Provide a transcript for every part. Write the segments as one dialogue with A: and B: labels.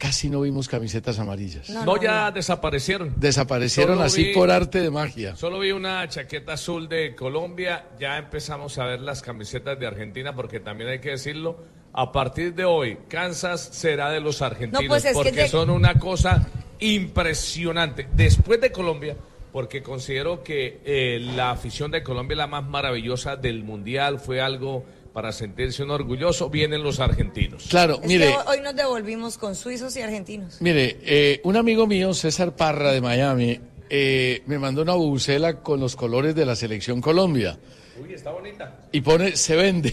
A: casi no vimos camisetas amarillas.
B: No, ya desaparecieron.
A: Desaparecieron así por arte de magia.
B: Solo vi una chaqueta azul de Colombia, ya empezamos a ver las camisetas de Argentina, porque también hay que decirlo, a partir de hoy, Kansas será de los argentinos,
C: No, pues
B: porque son una cosa impresionante. Después de Colombia, porque considero que la afición de Colombia es la más maravillosa del Mundial, fue algo para sentirse un orgulloso, vienen los argentinos.
A: Claro, mire.
C: Que hoy nos devolvimos con suizos y argentinos.
A: Mire, un amigo mío, César Parra de Miami, me mandó una bubucela con los colores de la selección Colombia.
B: Uy, está bonita.
A: Y pone, se vende.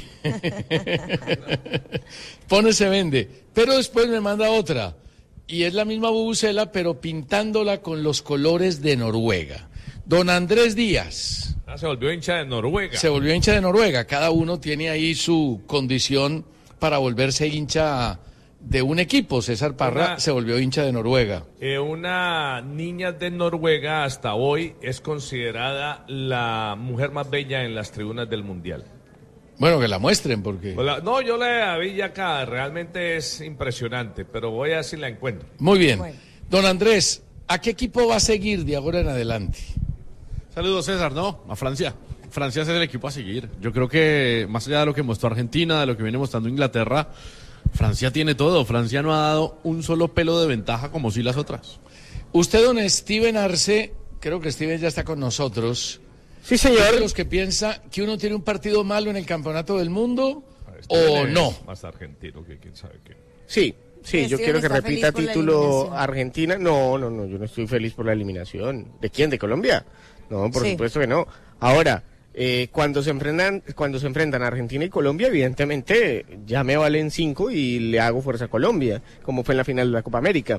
A: Pone, se vende. Pero después me manda otra. Y es la misma bubucela, pero pintándola con los colores de Noruega. Don Andrés Díaz.
B: Se volvió hincha de Noruega.
A: Se volvió hincha de Noruega. Cada uno tiene ahí su condición para volverse hincha de un equipo. César Parra se volvió hincha de Noruega.
B: Una niña de Noruega hasta hoy es considerada la mujer más bella en las tribunas del Mundial.
A: Bueno, que la muestren, porque...
B: No, yo la vi ya acá, realmente es impresionante, pero voy a ver si la encuentro.
A: Muy bien. Bueno. Don Andrés, ¿a qué equipo va a seguir de ahora en adelante?
D: Saludos, César, no, a Francia. Francia es el equipo a seguir. Yo creo que más allá de lo que mostró Argentina, de lo que viene mostrando Inglaterra, Francia tiene todo. Francia no ha dado un solo pelo de ventaja como sí las otras.
A: Usted, don Steven Arce, creo que Steven ya está con nosotros.
E: Sí, señor.
A: ¿Es de los que piensa que uno tiene un partido malo en el Campeonato del Mundo o no?
B: Más argentino que quién sabe qué.
E: Sí, yo quiero que repita título Argentina. No, yo no estoy feliz por la eliminación. ¿De quién? ¿De Colombia? No, por supuesto que no. Ahora, cuando se enfrentan Argentina y Colombia, evidentemente ya me valen 5 y le hago fuerza a Colombia, como fue en la final de la Copa América.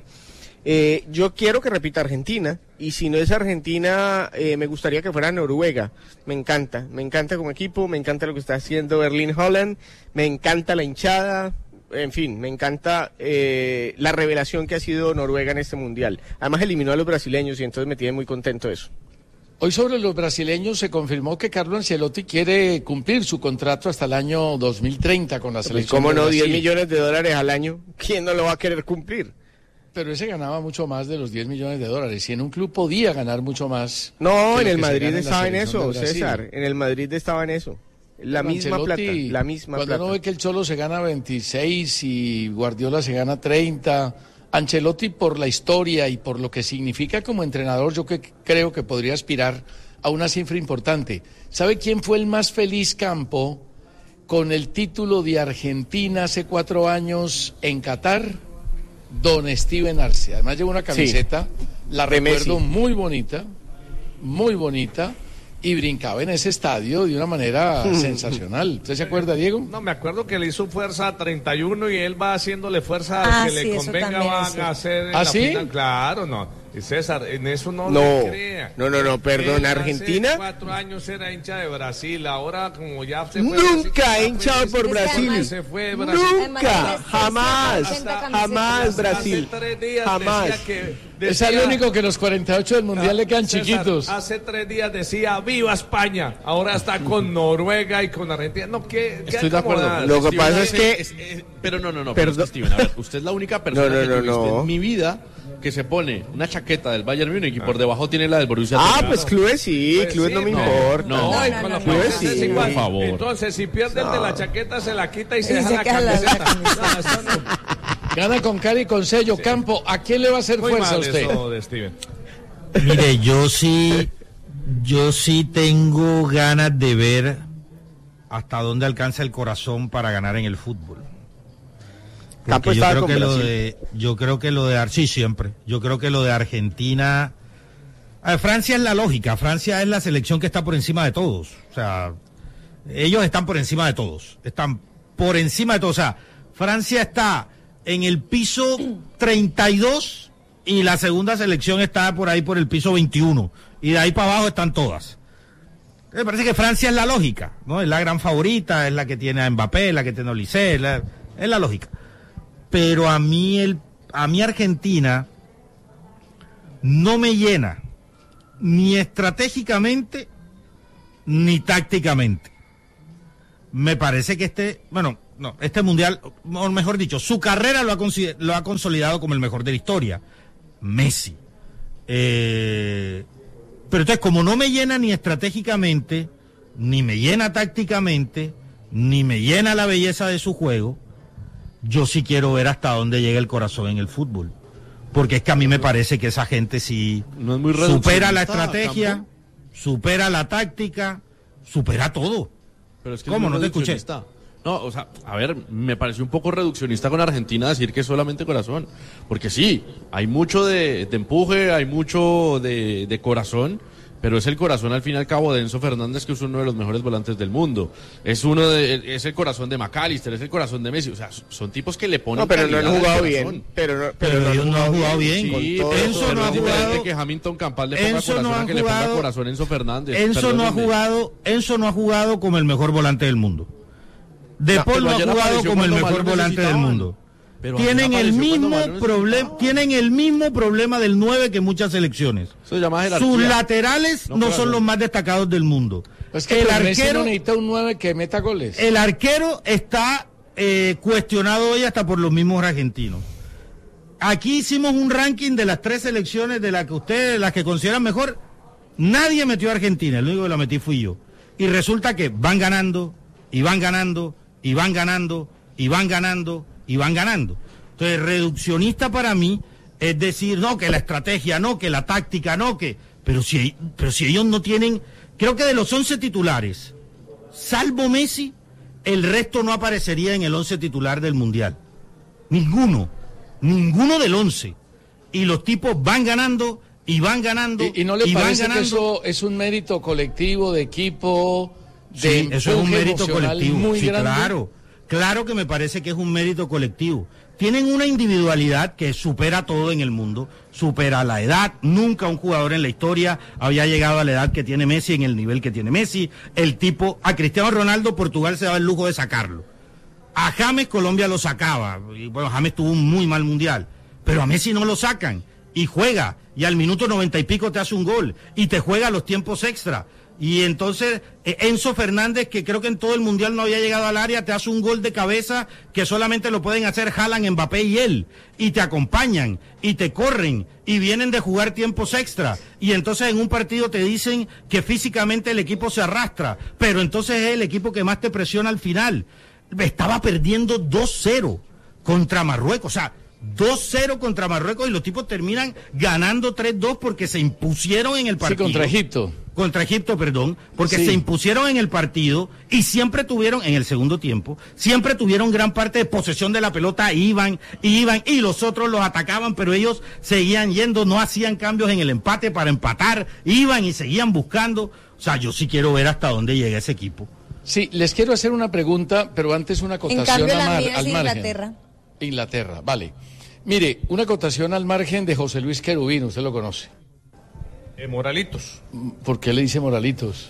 E: Yo quiero que repita Argentina, y si no es Argentina, me gustaría que fuera Noruega. Me encanta como equipo, me encanta lo que está haciendo Erling Haaland, me encanta la hinchada, en fin, me encanta la revelación que ha sido Noruega en este Mundial. Además eliminó a los brasileños y entonces me tiene muy contento eso.
A: Hoy sobre los brasileños se confirmó que Carlo Ancelotti quiere cumplir su contrato hasta el año 2030 con la selección.
E: ¿Cómo no?
A: de Brasil.
E: $10 millones al año. ¿Quién no lo va a querer cumplir?
A: Pero ese ganaba mucho más de los $10 millones y en un club podía ganar mucho más.
E: No, en el Madrid estaba en eso, César. En el Madrid estaba en eso. La misma plata, la misma plata.
A: Cuando uno ve que el Cholo se gana 26 y Guardiola se gana 30... Ancelotti, por la historia y por lo que significa como entrenador, yo creo que podría aspirar a una cifra importante. ¿Sabe quién fue el más feliz, Campo, con el título de Argentina hace 4 años en Qatar? Don Steven Arce. Además lleva una camiseta, la recuerdo muy bonita, y brincaba en ese estadio de una manera sensacional. ¿Usted se acuerda, Diego?
B: No, me acuerdo que le hizo fuerza a 31 y él va haciéndole fuerza a que le convenga, van a hacer en la final. Claro, no. Y César, en eso no le crea.
E: No, perdón, Argentina.
B: Hace 4 años era hincha de Brasil, ahora como ya se
E: fue. Nunca he hinchado por Brasil.
B: Se fue Brasil.
E: Nunca, jamás Brasil. Jamás.
A: Es el único que los 48 del Mundial le quedan
B: César,
A: chiquitos.
B: Hace 3 días decía, ¡viva España! Ahora está con Noruega y con Argentina. No, ¿qué?
D: Estoy de acuerdo.
E: Lo que pasa es que...
D: Pero no, perdón, Steven, a ver, usted es la única persona que tuviste en mi vida que se pone una chaqueta del Bayern Múnich y por debajo tiene la del Borussia Dortmund.
E: Pues clubes sí, clubes no me importa.
B: No, clubes sí, por favor. Entonces, si pierde el de la chaqueta, se la quita y se deja la camiseta.
A: Gana con cara y con sello. Campo, ¿a quién le va a hacer fuerza a usted?
B: De Steven.
F: Mire, yo sí tengo ganas de ver hasta dónde alcanza el corazón para ganar en el fútbol. Porque yo creo que lo de sí, siempre. Yo creo que lo de Argentina, Francia es la lógica. Francia es la selección que está por encima de todos. O sea, ellos están por encima de todos. Están por encima de todos. O sea, Francia está en el piso 32 y la segunda selección está por ahí por el piso 21. Y de ahí para abajo están todas. Me parece que Francia es la lógica, ¿no? Es la gran favorita, es la que tiene a Mbappé, la que tiene a Olise, es la lógica. Pero a mí Argentina no me llena ni estratégicamente ni tácticamente. Me parece que este mundial, o mejor dicho, su carrera lo ha consolidado como el mejor de la historia, Messi. Pero entonces, como no me llena ni estratégicamente, ni me llena tácticamente, ni me llena la belleza de su juego, yo sí quiero ver hasta dónde llega el corazón en el fútbol. Porque es que a mí me parece que esa gente sí supera la estrategia, supera la táctica, supera todo.
D: Pero es que
F: ¿cómo? No te escuché.
D: No, o sea, a ver, me pareció un poco reduccionista con Argentina decir que es solamente corazón. Porque sí, hay mucho de empuje, hay mucho de corazón, pero es el corazón al fin y al cabo de Enzo Fernández, que es uno de los mejores volantes del mundo. Es el corazón de McAllister, es el corazón de Messi. O sea, son tipos que le ponen.
E: No, pero no han jugado bien. Pero
F: ellos no han jugado bien.
D: Sí,
F: Enzo no ha jugado.
D: Que Hamilton Campal le ponga corazón a que le ponga corazón a Enzo Fernández.
F: Enzo no ha jugado como el mejor volante del mundo. De Paul no ha jugado como el mejor volante del mundo. Tienen el mismo problema del 9 que muchas selecciones. Sus laterales no son los más destacados del mundo.
A: Es que el arquero necesita un 9 que meta goles.
F: El arquero está cuestionado hoy hasta por los mismos argentinos. Aquí hicimos un ranking de las 3 selecciones de las que consideran mejor. Nadie metió a Argentina, el único que la metí fui yo. Y resulta que van ganando, y van ganando, y van ganando, y van ganando, y van ganando. Entonces, reduccionista para mí es decir, no, que la estrategia, no, que la táctica, no, que... Pero si ellos no tienen... Creo que de los 11 titulares, salvo Messi, el resto no aparecería en el 11 titular del Mundial. Ninguno del 11. Y los tipos van ganando, y van ganando,
A: ¿Y no le parece que eso es un mérito colectivo, de equipo,
F: sí, eso es un mérito colectivo, muy grande? Claro que me parece que es un mérito colectivo. Tienen una individualidad que supera todo en el mundo, supera la edad. Nunca un jugador en la historia había llegado a la edad que tiene Messi, en el nivel que tiene Messi. A Cristiano Ronaldo, Portugal se daba el lujo de sacarlo. A James, Colombia lo sacaba. Y bueno, James tuvo un muy mal mundial. Pero a Messi no lo sacan. Y juega. Y al minuto 90 y pico te hace un gol. Y te juega los tiempos extra. Y entonces Enzo Fernández, que creo que en todo el mundial no había llegado al área, te hace un gol de cabeza que solamente lo pueden hacer Haaland, Mbappé y él, y te acompañan, y te corren, y vienen de jugar tiempos extra, y entonces en un partido te dicen que físicamente el equipo se arrastra, pero entonces es el equipo que más te presiona al final. Estaba perdiendo 2-0 contra Marruecos, o sea, 2-0 contra Marruecos, y los tipos terminan ganando 3-2 porque se impusieron en el partido.
A: Sí, contra Egipto,
F: porque se impusieron en el partido y siempre tuvieron, en el segundo tiempo, siempre tuvieron gran parte de posesión de la pelota, iban y los otros los atacaban, pero ellos seguían yendo, no hacían cambios en el empate para empatar, iban y seguían buscando. O sea, yo sí quiero ver hasta dónde llega ese equipo.
A: Sí, les quiero hacer una pregunta, pero antes una acotación
C: al
A: margen.
C: Inglaterra.
A: Inglaterra, vale. Mire, una acotación al margen de José Luis Querubín, usted lo conoce.
B: Moralitos.
A: ¿Por qué le dice Moralitos?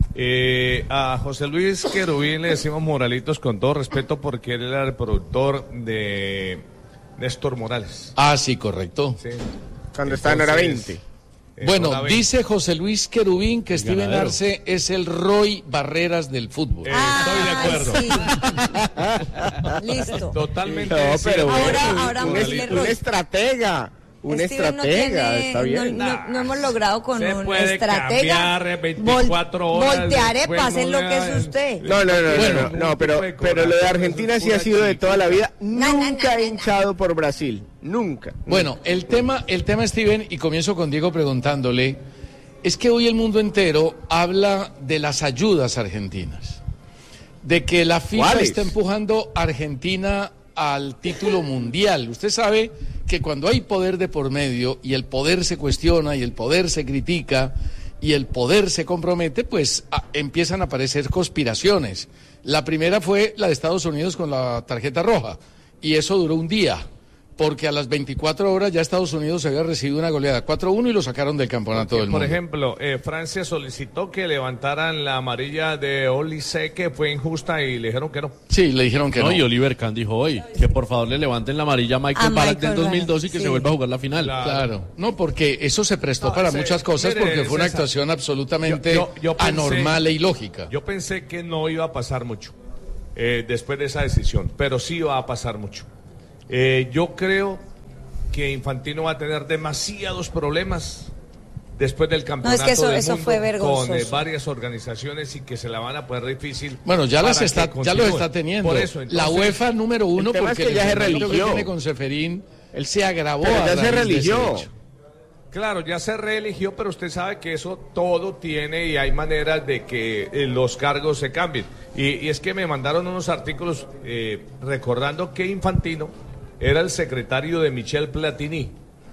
B: A José Luis Querubín le decimos Moralitos con todo respeto porque él era el productor de Néstor Morales.
A: Ah, sí, correcto.
B: Sí.
E: Cuando estaba en hora 20.
A: Bueno, dice José Luis Querubín que Steven Arce es el Roy Barreras del fútbol.
B: Estoy de
C: acuerdo. Sí. Listo.
B: Totalmente.
E: No, pero
C: ahora
E: un estratega. Un estratega, está bien.
C: No hemos logrado con
B: se
C: un
B: puede
C: estratega.
B: Cambiar 24 horas.
C: Voltear es lo que es usted.
E: No, pero lo de Argentina sí ha sido de toda la vida. Nunca he hinchado por Brasil. Nunca.
A: Bueno, el tema, Steven, y comienzo con Diego preguntándole, es que hoy el mundo entero habla de las ayudas argentinas. De que la FIFA está empujando a Argentina al título mundial. Usted sabe que cuando hay poder de por medio y el poder se cuestiona y el poder se critica y el poder se compromete, pues empiezan a aparecer conspiraciones. La primera fue la de Estados Unidos con la tarjeta roja y eso duró un día, porque a las 24 horas ya Estados Unidos había recibido una goleada 4-1 y lo sacaron del campeonato del mundo.
B: Por ejemplo, Francia solicitó que levantaran la amarilla de Olise, que fue injusta, y le dijeron que no.
A: Sí, le dijeron que no.
D: Y Oliver Kahn dijo hoy que por favor le levanten la amarilla a Michael Ballack del 2002 y que se vuelva a jugar la final.
A: Claro. No, porque eso se prestó para muchas cosas, porque fue una actuación absolutamente anormal e ilógica.
B: Yo pensé que no iba a pasar mucho. después de esa decisión, pero sí va a pasar mucho. Yo creo que Infantino va a tener demasiados problemas después del campeonato
C: no, es que
B: del
C: eso
B: mundo
C: fue vergonzoso.
B: con varias organizaciones y que se la van a poner difícil.
A: Bueno, ya lo está teniendo.
B: Por eso, entonces,
A: la UEFA número 1 porque
E: es que ya se religió.
A: Que tiene con Ceferín, él se agravó.
E: Pero ya se religió.
B: Claro, ya se reeligió, pero usted sabe que eso todo tiene y hay maneras de que los cargos se cambien. Y es que me mandaron unos artículos recordando que Infantino era el secretario de Michel Platini.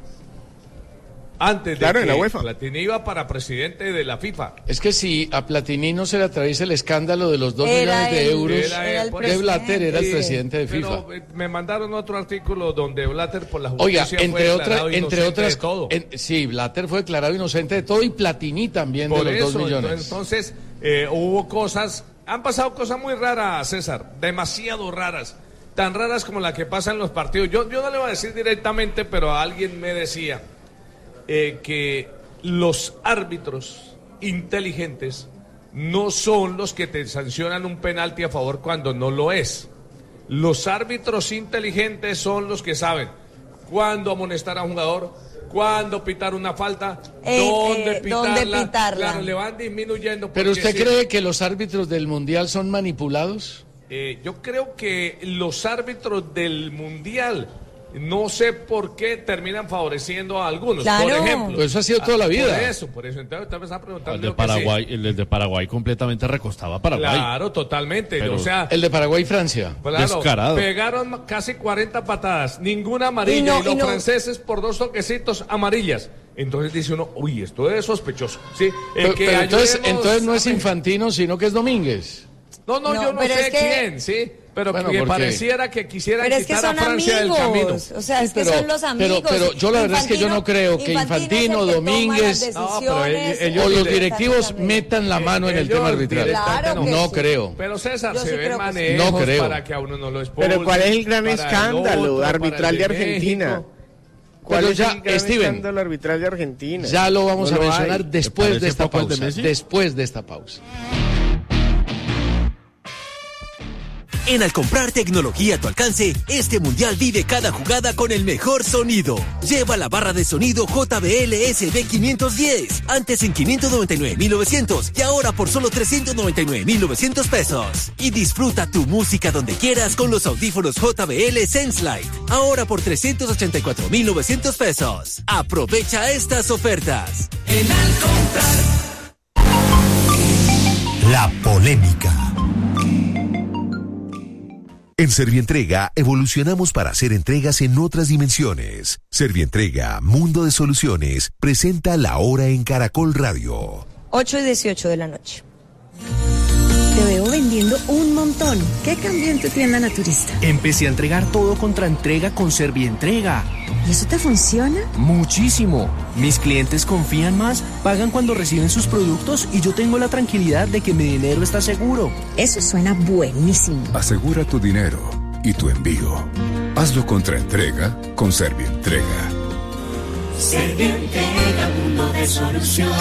B: Antes de que
E: en la UEFA.
B: Platini iba para presidente de la FIFA.
A: Es que si a Platini no se le atraviesa el escándalo de los 2 millones de euros de Blatter, era el presidente de FIFA.
B: Pero me mandaron otro artículo donde Blatter por la justicia
A: entre otras todo. Sí, Blatter fue declarado inocente de todo y Platini también por de los 2 millones.
B: Entonces, hubo cosas, han pasado cosas muy raras, César, demasiado raras. Tan raras como la que pasa en los partidos. Yo no le voy a decir directamente, pero alguien me decía que los árbitros inteligentes no son los que te sancionan un penalti a favor cuando no lo es. Los árbitros inteligentes son los que saben cuándo amonestar a un jugador, cuándo pitar una falta, dónde pitarla. Claro, le van disminuyendo.
A: ¿Pero usted cree que los árbitros del Mundial son manipulados?
B: Yo creo que los árbitros del Mundial, no sé por qué terminan favoreciendo a algunos.
C: Claro.
B: Por ejemplo.
A: Pues eso ha sido toda la vida.
B: Por eso. Entonces usted me está preguntando.
D: El de Paraguay completamente recostaba a Paraguay.
B: Claro, totalmente.
D: Pero,
B: o sea,
A: el de Paraguay y Francia.
B: Claro,
D: descarado.
B: Pegaron casi 40 patadas, ninguna amarilla, y los franceses por 2 toquecitos amarillas. Entonces dice uno, uy, esto es sospechoso. Sí,
A: pero entonces no es Infantino, sino que es Domínguez.
B: No, yo no sé quién, sí. Pero bueno, que pareciera que quisieran quitar a Francia del camino.
C: O sea, es que son los amigos.
A: Pero yo la verdad es que yo no creo que Infantino, Domínguez o los directivos metan la mano en el tema arbitral.
C: Claro
A: no creo.
B: Pero César, se ven manejos para que a uno no lo expulsen.
E: Pero ¿cuál es el gran escándalo arbitral de Argentina? ¿Cuál es el gran escándalo arbitral de Argentina?
A: Ya lo vamos a mencionar después de esta pausa. Después de esta pausa.
G: En Al comprar tecnología a tu alcance, este mundial vive cada jugada con el mejor sonido. Lleva la barra de sonido JBL SB510, antes en 599.900 y ahora por solo 399.900 pesos. Y disfruta tu música donde quieras con los audífonos JBL SenseLight, ahora por 384.900 pesos. Aprovecha estas ofertas. En Al comprar.
H: La polémica. En Servientrega evolucionamos para hacer entregas en otras dimensiones. Servientrega, Mundo de Soluciones, presenta La Hora en Caracol Radio.
C: 8:18 de la noche.
I: Te veo vendiendo un montón. ¿Qué cambió en tu tienda naturista?
J: Empecé a entregar todo contra entrega con Servientrega.
I: ¿Y eso te funciona?
J: Muchísimo. Mis clientes confían más, pagan cuando reciben sus productos y yo tengo la tranquilidad de que mi dinero está seguro.
I: Eso suena buenísimo.
K: Asegura tu dinero y tu envío. Hazlo contra entrega con Servientrega.
L: Servientrega, mundo de soluciones.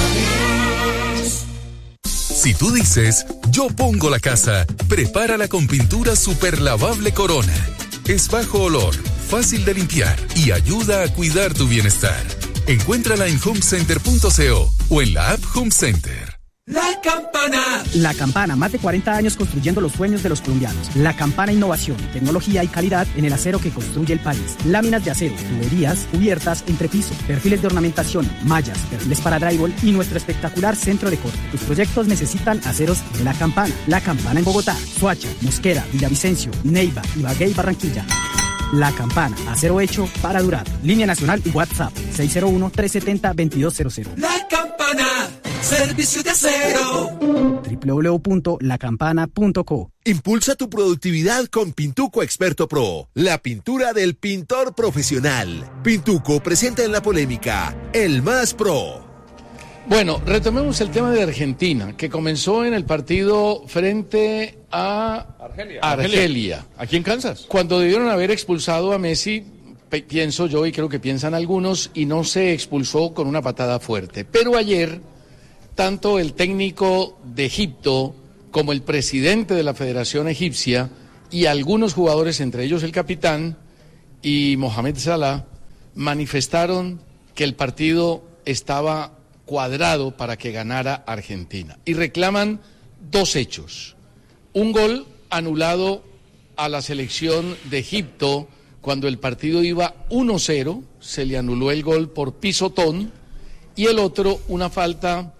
K: Si tú dices, yo pongo la casa, prepárala con pintura superlavable Corona. Es bajo olor, fácil de limpiar y ayuda a cuidar tu bienestar. Encuéntrala en homecenter.co o en la app Home Center.
M: La Campana.
N: La Campana, más de 40 años construyendo los sueños de los colombianos. La Campana, innovación, tecnología y calidad en el acero que construye el país. Láminas de acero, tuberías, cubiertas, entrepiso, perfiles de ornamentación, mallas, perfiles para drywall y nuestro espectacular centro de corte. Tus proyectos necesitan aceros de La Campana. La Campana en Bogotá, Soacha, Mosquera, Villavicencio, Neiva, Ibagué y Barranquilla. La Campana, acero hecho para durar. Línea nacional y WhatsApp 601-370-2200.
M: La Campana, servicio de acero.
N: www.lacampana.co.
H: Impulsa tu productividad con Pintuco Experto Pro, la pintura del pintor profesional. Pintuco presenta en la polémica El Más Pro.
A: Bueno, retomemos el tema de Argentina, que comenzó en el partido frente a Argelia.
D: Aquí en Kansas.
A: Cuando debieron haber expulsado a Messi, pienso yo y creo que piensan algunos, y no se expulsó con una patada fuerte. Pero ayer, tanto el técnico de Egipto como el presidente de la Federación Egipcia y algunos jugadores, entre ellos el capitán y Mohamed Salah, manifestaron que el partido estaba cuadrado para que ganara Argentina y reclaman dos hechos: un gol anulado a la selección de Egipto cuando el partido iba 1-0, se le anuló el gol por pisotón, y el otro, una falta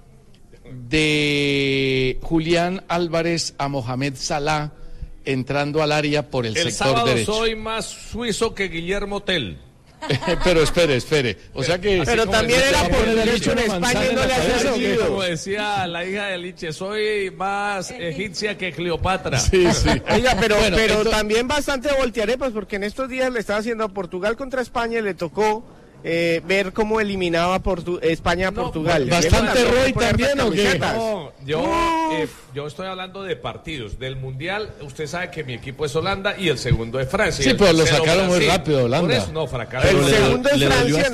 A: de Julián Álvarez a Mohamed Salah entrando al área por el sector derecho.
B: El sábado soy más suizo que Guillermo Tell.
A: Pero espere. O sea que...
E: Pero también era por el derecho en España y no le hace sentido.
B: Como decía la hija de Liche, soy más egipcia que Cleopatra.
A: Sí.
E: Oiga, pero también bastante voltearepas, porque en estos días le estaba haciendo a Portugal contra España y le tocó ver cómo eliminaba España a Portugal.
A: Bastante Roy también, ¿o qué?
B: No, yo estoy hablando de partidos. Del Mundial, usted sabe que mi equipo es Holanda y el segundo es Francia.
A: Sí, pero lo sacaron muy rápido, Holanda.
B: Por eso, no, fracaso.
E: El segundo es Francia,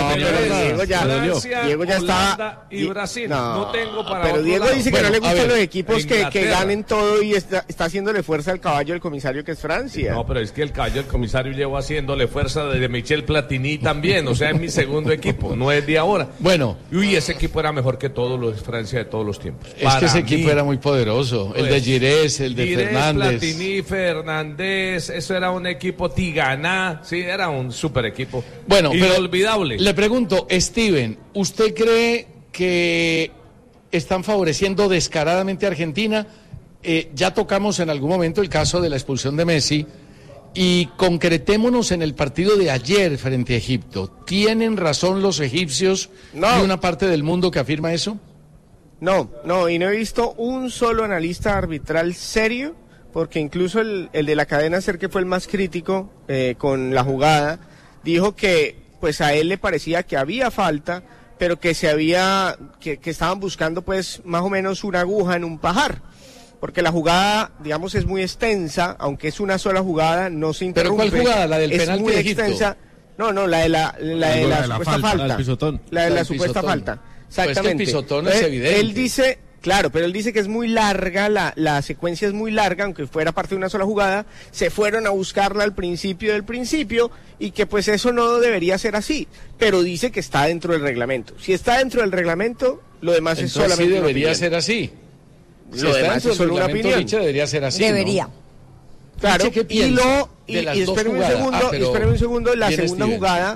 B: Diego ya
E: está.
B: Y Brasil, no tengo para
E: Pero Diego dice que no le gustan los equipos que ganen todo y está haciéndole fuerza al caballo del comisario, que es Francia.
B: No, pero es que el caballo del comisario llevo haciéndole fuerza desde Michel Platini también. O sea, es mi segundo equipo, no es de ahora.
A: Bueno.
B: Uy, ese equipo era mejor que todos los de Francia de todos los tiempos.
A: Es que ese equipo era muy poderoso. El de Girés, el de Fernández.
B: Platini, Fernández, eso era un equipo Tigana, sí, era un super equipo.
A: Bueno,
B: inolvidable.
A: Pero le pregunto, Steven, ¿usted cree que están favoreciendo descaradamente a Argentina? Ya tocamos en algún momento el caso de la expulsión de Messi. Y concretémonos en el partido de ayer frente a Egipto. ¿Tienen razón los egipcios y una parte del mundo que afirma eso?
E: No, y no he visto un solo analista arbitral serio, porque incluso el de la cadena SER, que fue el más crítico con la jugada, dijo que pues a él le parecía que había falta, pero que que estaban buscando pues más o menos una aguja en un pajar. Porque la jugada, digamos, es muy extensa, aunque es una sola jugada, no se interrumpe.
A: ¿Pero cuál jugada? ¿La del penalti de Egipto?
E: Extensa. No, la de la supuesta falta. La de la supuesta falta. Exactamente.
A: Pues que el pisotón es evidente.
E: Él dice, claro, pero él dice que es muy larga, la secuencia es muy larga, aunque fuera parte de una sola jugada, se fueron a buscarla al principio del principio, y que pues eso no debería ser así, pero dice que está dentro del reglamento. Si está dentro del reglamento, lo demás es solamente
A: sí debería ser así.
E: Lo demás es solo una opinión.
A: Debería ser así.
C: Debería.
A: ¿No?
E: Claro,
A: ¿Qué piensa
E: y espérame un segundo, la segunda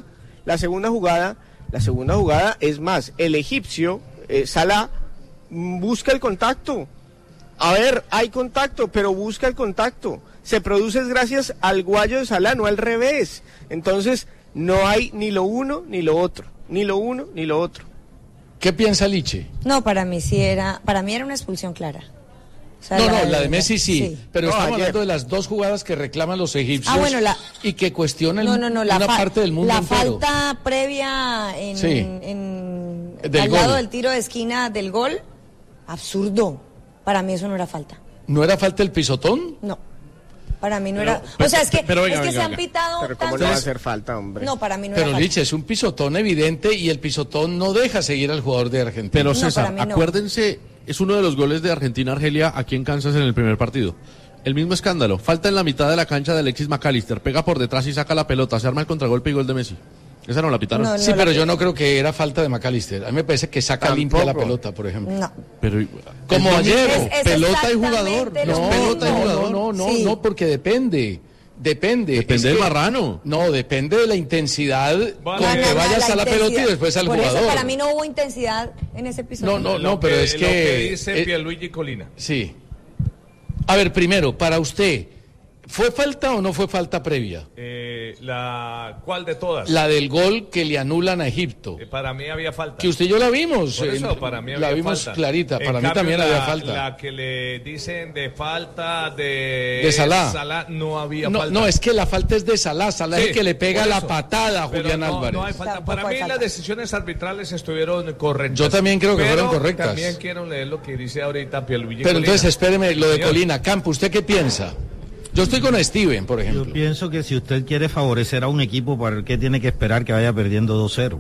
E: jugada, es más, el egipcio, Salah, busca el contacto. A ver, hay contacto, pero busca el contacto. Se produce gracias al guayo de Salah, no al revés. Entonces, no hay ni lo uno ni lo otro. Ni lo uno ni lo otro.
A: ¿Qué piensa Liche?
C: No, para mí era una expulsión clara.
A: O sea, la de Messi sí. Pero estamos hablando de las dos jugadas que reclaman los egipcios y que cuestionan una parte del mundo entero.
C: La falta previa al lado del tiro de esquina del gol, absurdo. Para mí eso no era falta.
A: ¿No era falta el pisotón?
C: No. Para mí no era... O sea, es que se han pitado...
E: Pero ¿cómo no va a hacer falta, hombre?
C: No, para mí no era falta.
A: Pero, Liche, es un pisotón evidente y el pisotón no deja seguir al jugador de Argentina.
D: Pero, César, acuérdense, es uno de los goles de Argentina-Argelia aquí en Kansas en el primer partido. El mismo escándalo. Falta en la mitad de la cancha de Alexis McAllister. Pega por detrás y saca la pelota. Se arma el contragolpe y gol de Messi. Esa no la pitaron.
A: Sí, pero yo no creo que era falta de McAllister. A mí me parece que saca limpia la pelota, por ejemplo.
C: No.
D: Pero,
A: como ayer,
D: pelota y jugador.
A: No, porque depende. Depende
D: del marrano.
A: No, depende de la intensidad con que vayas a la pelota y después al jugador.
C: Eso para mí no hubo intensidad en ese episodio.
A: No, pero es que...
B: Lo que dice Pierluigi Colina.
A: Sí. A ver, primero, para usted, ¿fue falta o no fue falta previa?
B: ¿Cuál de todas?
A: La del gol que le anulan a Egipto.
B: Para mí había falta.
A: Que usted y yo la vimos.
B: Por eso, para mí había
A: la vimos
B: falta.
A: Clarita. Para mí también había falta.
B: La que le dicen de falta de
A: Salah
B: no había falta.
A: No, es que la falta es de Salah. Salah es el que le pega la patada a Julián Álvarez.
B: No hay falta. Para mí las decisiones arbitrales estuvieron correctas.
A: Yo también creo que fueron correctas.
B: También quiero leer lo que dice ahorita Pierluigi
A: Pero
B: Colina.
A: entonces espéreme, lo de Colina. Campo, ¿usted qué piensa? Yo estoy con Steven, por ejemplo.
F: Yo pienso que si usted quiere favorecer a un equipo, ¿para qué tiene que esperar que vaya perdiendo 2-0?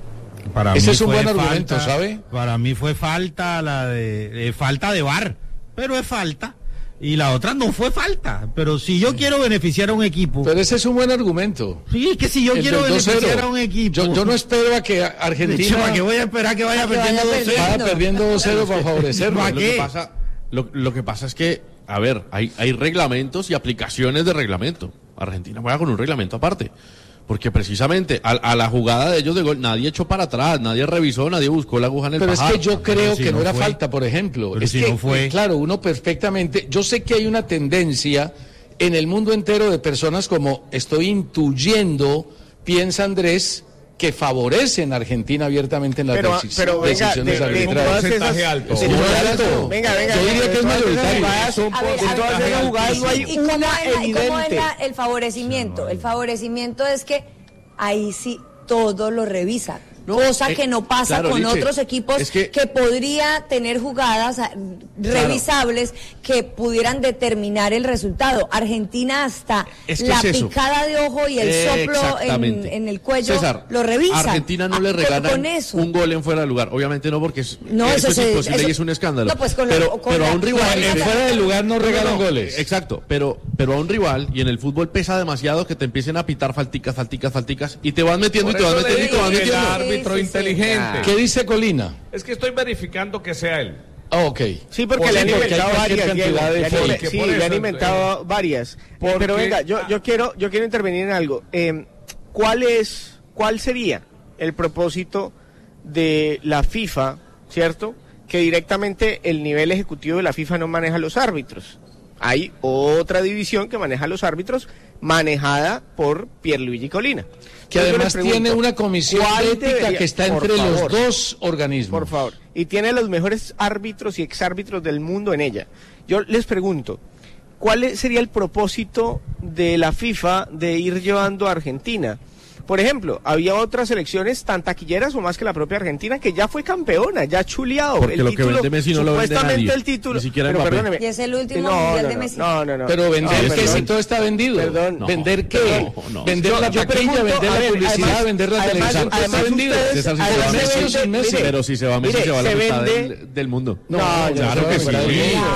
A: Ese es un buen argumento, ¿sabe?
F: Para mí fue falta falta de VAR. pero es falta. Y la otra no fue falta. Pero si yo quiero beneficiar a un equipo...
A: Pero ese es un buen argumento.
F: Sí, es que si yo quiero beneficiar a un equipo...
A: Yo no espero a que Argentina...
F: ¿A qué voy a esperar que vaya perdiendo 2-0?
A: Vaya perdiendo 2-0 para favorecerlo.
F: ¿Para qué?
D: Lo que pasa es que, a ver, hay reglamentos y aplicaciones de reglamento. Argentina juega con un reglamento aparte. Porque precisamente a la jugada de ellos de gol, nadie echó para atrás, nadie revisó, nadie buscó la aguja en el pajar.
A: Pero es que yo creo que no era falta, por ejemplo.
F: Pero
A: es
F: si
A: que,
F: no fue.
A: Claro, uno perfectamente... Yo sé que hay una tendencia en el mundo entero de personas como estoy intuyendo, piensa Andrés, que favorecen a Argentina abiertamente en las decisiones arbitrales.
B: Porcentaje alto.
E: Venga.
A: Yo diría que es mayoritario.
E: En todas esas jugadas no hay una evidente.
C: ¿Cómo es el favorecimiento? El favorecimiento es que ahí sí todo lo revisa. Cosa que no pasa con
D: Liche,
C: otros equipos que podría tener jugadas revisables que pudieran determinar el resultado. Argentina hasta la picada de ojo y el soplo en el cuello, César, lo revisa.
D: A Argentina no le regalan un gol en fuera de lugar. Obviamente no, porque eso es imposible y es un escándalo.
C: No, pues
D: pero a un rival
A: en fuera de lugar no regalan goles.
D: Exacto, pero a un rival, y en el fútbol pesa demasiado que te empiecen a pitar falticas y te van metiendo y te van metiendo y te van metiendo.
B: Árbitro inteligente.
A: ¿Qué dice Colina?
B: Es que estoy verificando que sea él.
A: Ok.
E: Sí, porque le han inventado varias. Le han inventado varias. Pero venga, yo quiero intervenir en algo. ¿Cuál sería el propósito de la FIFA, cierto? Que directamente el nivel ejecutivo de la FIFA no maneja los árbitros. Hay otra división que maneja los árbitros, manejada por Pierluigi Colina.
A: Que además tiene una comisión ética que está entre los dos organismos.
E: Por favor. Y tiene los mejores árbitros y exárbitros del mundo en ella. Yo les pregunto, ¿cuál sería el propósito de la FIFA de ir llevando a Argentina? Por ejemplo, había otras selecciones tan taquilleras o más que la propia Argentina que ya fue campeona, ya chuleado.
D: Porque el título, que vende Messi no lo vende nadie.
E: El título,
D: ni siquiera
E: pero perdóneme.
C: Y es el último mundial de Messi.
E: No.
A: Pero vender que si todo está vendido.
E: Perdón.
A: ¿Vender qué? Vender la taquilla, vender la publicidad, vender la televisión. Todo está vendido.
D: Pero si se va Messi, se va la mitad del mundo.
A: No, claro que sí. Claro,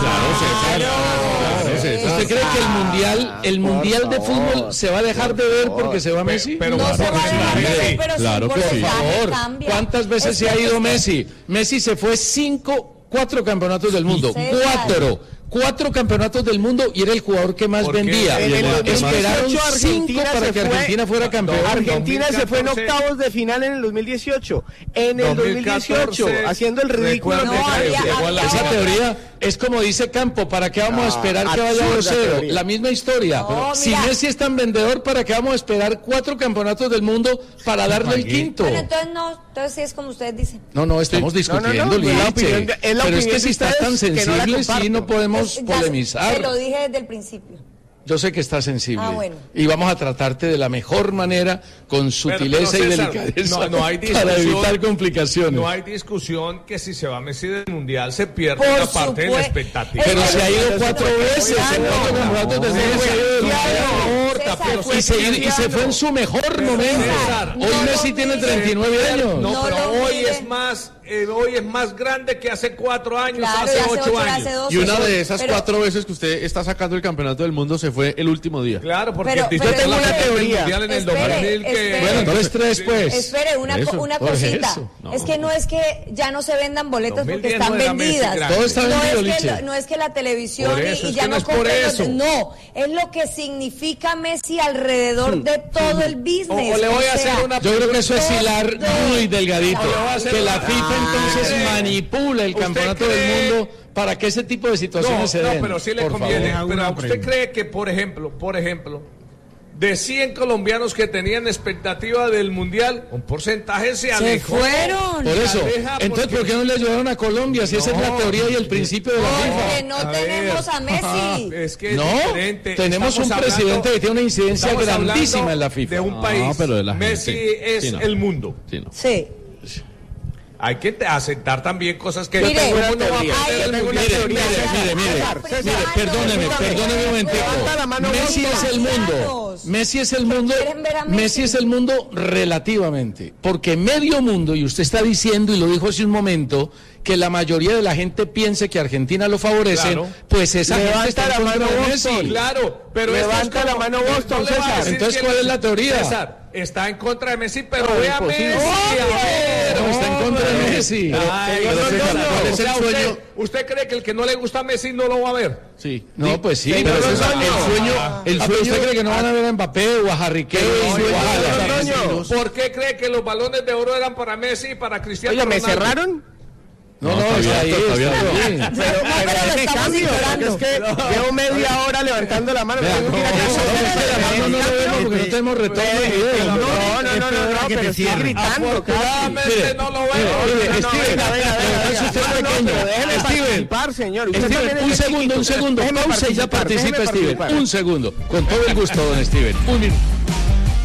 A: ¿usted cree que el mundial de fútbol se va a dejar de ver porque se va Messi?
C: Pero no se va a dejar de ver, pero
D: claro que sí.
A: Por favor, ¿cuántas veces se ha ido Messi? Messi se fue 4 campeonatos del mundo. 4 campeonatos del mundo y era el jugador que más vendía. Esperaron 5 para que Argentina fuera campeón.
E: Argentina se fue en octavos de final en el 2018. En el 2018, haciendo el ridículo.
A: Esa teoría es como dice Campo, ¿para qué vamos a esperar que vaya 2-0? La misma historia. Si Messi es tan vendedor, ¿para qué vamos a esperar 4 campeonatos del mundo para darle el quinto?
C: Bueno, entonces sí es como ustedes dicen.
A: No, estamos discutiendo, Liche. Pero es que si está tan sensible, sí no podemos polemizar.
C: Te lo dije desde el principio.
A: Yo sé que está sensible.
C: Bueno.
A: Y vamos a tratarte de la mejor manera, con sutileza
B: pero
A: César, y delicadeza,
B: no hay
A: para evitar complicaciones.
B: No hay discusión que si se va Messi del Mundial se pierde una parte de la expectativa.
A: Pero se ha ido 4 veces. Y se fue en su mejor momento. Hoy Messi tiene 39 años.
B: No, pero hoy es más grande que hace 4 años, hace 8 años.
D: Y una de esas 4 veces que usted está sacando el campeonato del mundo se fue el último día.
B: Claro, porque
C: yo
B: tengo una teoría en el 2000 que...
A: Bueno, entonces 3 pues.
C: Espere, una cosita. Es que no es que ya no se vendan boletos porque están vendidas.
A: Todo está vendido,
C: no es que la televisión y ya no compren. No, es lo que significa Messi alrededor de todo el business.
A: Yo creo que eso es hilar muy delgadito. Que la FIFA entonces manipula el campeonato del mundo para que ese tipo de situaciones se den.
B: No, pero sí le conviene. Pero ¿usted cree que, por ejemplo, de 100 colombianos que tenían expectativa del Mundial, un porcentaje se alejó?
C: Se fueron.
A: Por eso. Entonces, ¿por qué no le ayudaron a Colombia? Si esa es la teoría y el principio de la FIFA.
C: Porque no tenemos a Messi.
B: Es que es diferente.
A: Tenemos un presidente que tiene una incidencia grandísima en la FIFA.
B: De un país.
D: Pero
B: Messi es el mundo.
C: Sí.
B: Hay que aceptar también cosas que...
A: Mire, perdóneme un momentico. Messi es el mundo. Messi es el mundo, Messi es el mundo relativamente, porque medio mundo, y usted está diciendo, y lo dijo hace un momento, que la mayoría de la gente piense que Argentina lo favorece, claro. Pues esa gente está en contra de Messi.
B: Claro, pero
E: levanta la mano Boston, César.
A: Entonces, ¿cuál es la teoría?
B: César, está en contra de Messi, pero ve a Messi.
A: No, está en contra de Messi.
B: ¿Usted cree que el que no le gusta a Messi no lo va a ver?
A: Sí. No, pues sí, pero el sueño ¿usted cree que no van a ver a Mbappé o a Harry Kane?
B: ¿Por qué cree que los balones de oro eran para Messi y para Cristiano
E: Oye,
B: Ronaldo?
E: ¿me cerraron?
A: No, está ahí.
E: Pero ese cambio, es que llevo media hora levantando la mano.
A: No lo vemos porque no tenemos retorno de video.
E: No, pero estoy gritando.
B: Afortunadamente no lo veo.
A: Steven, un segundo. Pausa y ya participa, Steven. Un segundo. Con todo el gusto, don Steven. Un minuto.